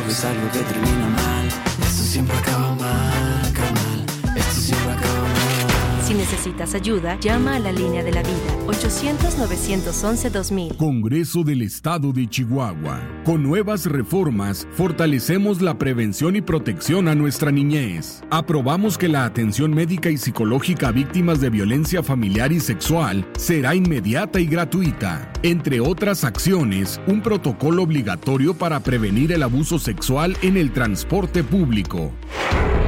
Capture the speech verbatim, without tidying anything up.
ves algo que termina mal. Esto siempre acaba mal, carnal. Esto siempre acaba mal. Si necesitas ayuda, llama a la línea de la vida, ochocientos, novecientos once, dos mil. Congreso del Estado de Chihuahua. Con nuevas reformas, fortalecemos la prevención y protección a nuestra niñez. Aprobamos que la atención médica y psicológica a víctimas de violencia familiar y sexual será inmediata y gratuita. Entre otras acciones, un protocolo obligatorio para prevenir el abuso sexual en el transporte público.